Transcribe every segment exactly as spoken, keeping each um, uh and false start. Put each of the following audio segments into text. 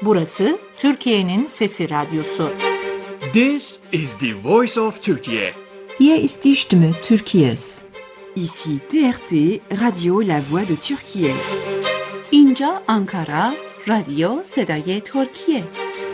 Burası Türkiye'nin Sesi Radyosu. This is the voice of Turkey. Hier ist die Stimme Türkiye's. Ici T R T, Radio La Voix de Türkiye. اینجا آنکارا، رادیو صدای ترکیه.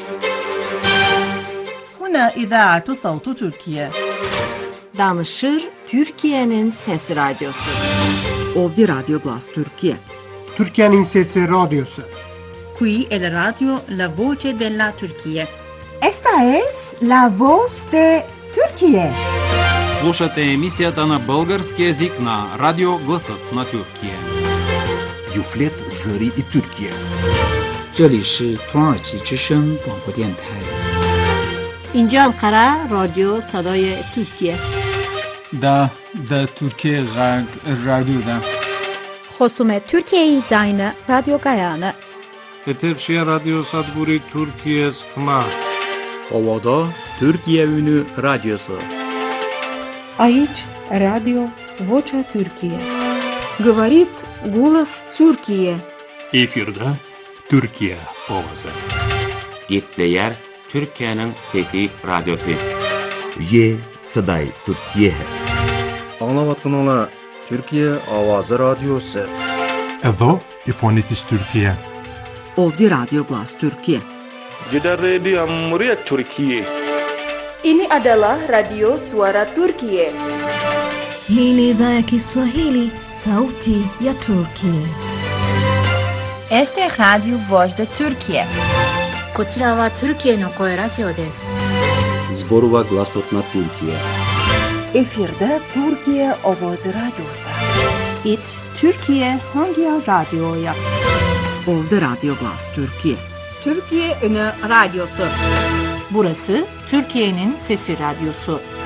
هنا إذاعة صوت تركيا. Danışır Türkiye'nin Sesi Radyosu. Ovdje Radio Glas Türkiye. Türkiye'nin Sesi Radyosu. Qui è la radio La Voce della Turchia. Esta es la voz de Türkiye. Слушате емисията на български език на Радио Гласът на Türkiye. Юфлет Зări и Türkiye. 这里是土耳其之声广播电台。 اینجا انقره رادیو صدای ترکیه. دا دا Türkiye رادیو دا. خصوم Türkiye زاین رادیو گایانه. Eterşehir Radyo Sadburi Türkiye Sıkma. Ovada Türkiye Ünü Radyosu. Aici Radio Vocea Türkiye. Говорит голос Türkiye. Efirde Türkiye Ovası. Gitleyer Türkiye'nin Fethi Radyosu. Ye Saday Türkiye. Anlavatkanala Türkiye Avazı Radyosu. Edo İfonitis Türkiye. Ovdje Radio Glas Türkiye. Jeda Radio Amriyat Türkiye. Ini adalah Radio Suara Turkiye. Hii ni idhaa ya Kiswahili, Sauti ya Turkiye. Este es Radio Voz de Turkiye. こちらはトルキエの声ラジオです。 Zborova Glasot na Türkiye. Efirde Türkiye Avazı Radyosu. İt Türkiye hangi radyoya? Ovdje Radio Glas Türkiye. Türkiye Ünü Radyosu. Burası Türkiye'nin Sesi Radyosu.